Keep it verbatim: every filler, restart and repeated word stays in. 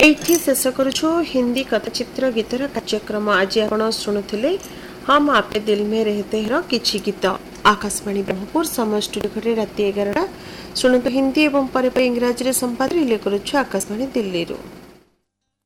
एठी शेष करुछु हिंदी कथाचित्र गीतर कार्यक्रम। आज आपण शुणुथिले हम आपके दिल में रहते हैं किछि गीत। आकाशवाणी ब्रह्मपुर समय स्टूडियो राति एगारटा शुणु हिंदी एवं पर इंग्राजी संपाद रिले करुछु आकाशवाणी दिल्ली रू।